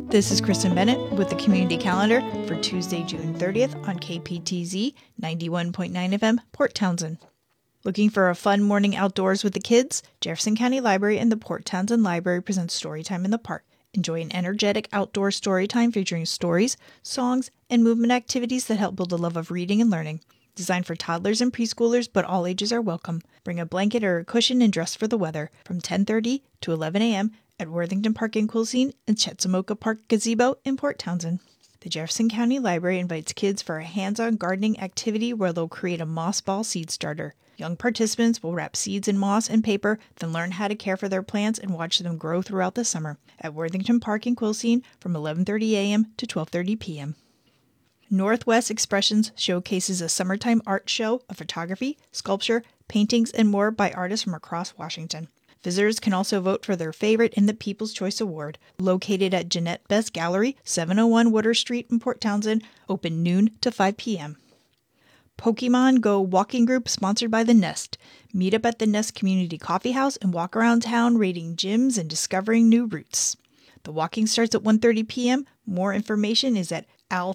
This is Kristen Bennett with the Community Calendar for Tuesday, June 30th on KPTZ 91.9 FM, Port Townsend. Looking for a fun morning outdoors with the kids? Jefferson County Library and the Port Townsend Library present Storytime in the Park. Enjoy an energetic outdoor story time featuring stories, songs, and movement activities that help build a love of reading and learning. Designed for toddlers and preschoolers, but all ages are welcome. Bring a blanket or a cushion and dress for the weather from 10:30 to 11 a.m. at Worthington Park in Quilcene and Chetzemoka Park Gazebo in Port Townsend. The Jefferson County Library invites kids for a hands-on gardening activity where they'll create a moss ball seed starter. Young participants will wrap seeds in moss and paper, then learn how to care for their plants and watch them grow throughout the summer at Worthington Park in Quilcene from 11:30 a.m. to 12:30 p.m. Northwest Expressions showcases a summertime art show of photography, sculpture, paintings, and more by artists from across Washington. Visitors can also vote for their favorite in the People's Choice Award, located at Jeanette Best Gallery, 701 Water Street in Port Townsend, open noon to 5 p.m. Pokemon Go Walking Group sponsored by The Nest. Meet up at the Nest Community Coffee House and walk around town raiding gyms and discovering new routes. The walking starts at 1:30 p.m. More information is at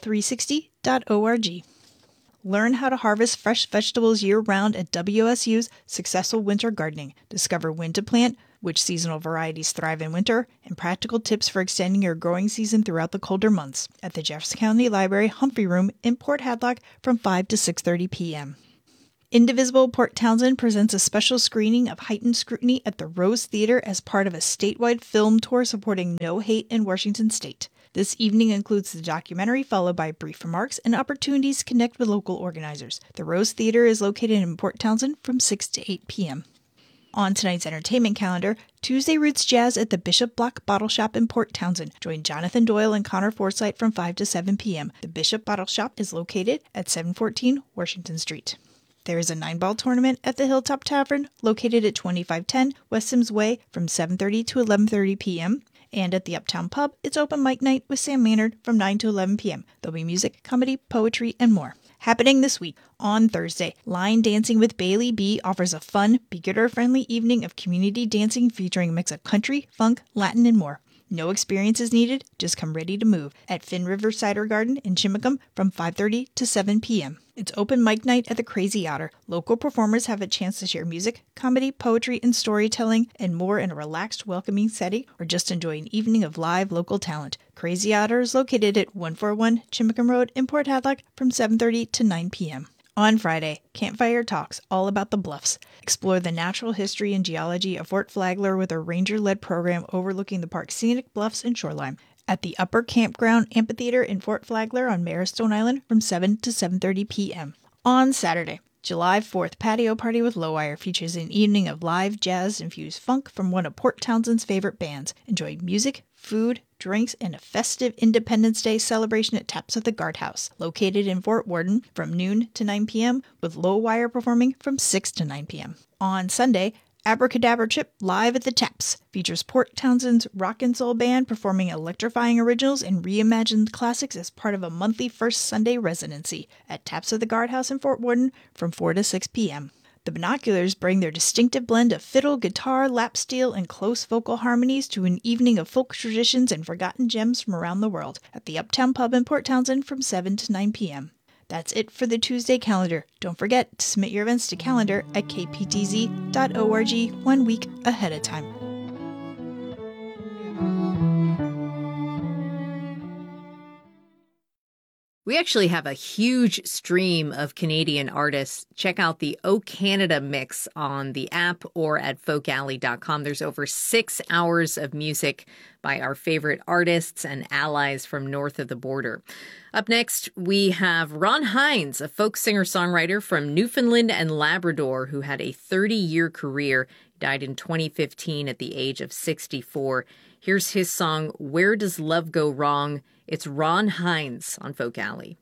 owl360.org. Learn how to harvest fresh vegetables year-round at WSU's Successful Winter Gardening. Discover when to plant, which seasonal varieties thrive in winter, and practical tips for extending your growing season throughout the colder months at the Jefferson County Library Humphrey Room in Port Hadlock from 5 to 6:30 p.m. Indivisible Port Townsend presents a special screening of Heightened Scrutiny at the Rose Theater as part of a statewide film tour supporting No Hate in Washington State. This evening includes the documentary, followed by brief remarks and opportunities to connect with local organizers. The Rose Theater is located in Port Townsend from 6 to 8 p.m. On tonight's entertainment calendar, Tuesday Roots Jazz at the Bishop Block Bottle Shop in Port Townsend. Join Jonathan Doyle and Connor Forsythe from 5 to 7 p.m. The Bishop Bottle Shop is located at 714 Washington Street. There is a 9-ball tournament at the Hilltop Tavern, located at 2510 West Sims Way from 7:30 to 11:30 p.m. And at the Uptown Pub, it's open mic night with Sam Maynard from 9 to 11 p.m. There'll be music, comedy, poetry, and more. Happening this week, on Thursday, Line Dancing with Bailey B offers a fun, beginner-friendly evening of community dancing featuring a mix of country, funk, Latin, and more. No experience is needed, just come ready to move at Finn River Cider Garden in Chimacum from 5:30 to 7 p.m. It's open mic night at the Crazy Otter. Local performers have a chance to share music, comedy, poetry, and storytelling, and more in a relaxed, welcoming setting, or just enjoy an evening of live local talent. Crazy Otter is located at 141 Chimacum Road in Port Hadlock from 7:30 to 9 p.m. On Friday, Campfire Talks, all about the Bluffs. Explore the natural history and geology of Fort Flagler with a ranger-led program overlooking the park's scenic bluffs and shoreline. At the Upper Campground Amphitheater in Fort Flagler on Marrowstone Island from 7 to 7:30 p.m. On Saturday, July 4th, Patio Party with Lowwire features an evening of live jazz-infused funk from one of Port Townsend's favorite bands. Enjoy music, food, drinks, and a festive Independence Day celebration at Taps of the Guardhouse, located in Fort Worden from noon to 9 p.m., with Lowwire performing from 6 to 9 p.m. On Sunday, Abracadabra Trip Live at the Taps features Port Townsend's Rock and Soul Band performing electrifying originals and reimagined classics as part of a monthly First Sunday residency at Taps of the Guardhouse in Fort Worden from 4 to 6 p.m. The Binoculars bring their distinctive blend of fiddle, guitar, lap steel, and close vocal harmonies to an evening of folk traditions and forgotten gems from around the world at the Uptown Pub in Port Townsend from 7 to 9 p.m. That's it for the Tuesday calendar. Don't forget to submit your events to calendar at kptz.org 1 week ahead of time. We actually have a huge stream of Canadian artists. Check out the O Canada mix on the app or at folkalley.com. There's over 6 hours of music by our favorite artists and allies from north of the border. Up next, we have Ron Hynes, a folk singer-songwriter from Newfoundland and Labrador who had a 30-year career. He died in 2015 at the age of 64. Here's his song, Where Does Love Go Wrong? It's Ron Hynes on Folk Alley.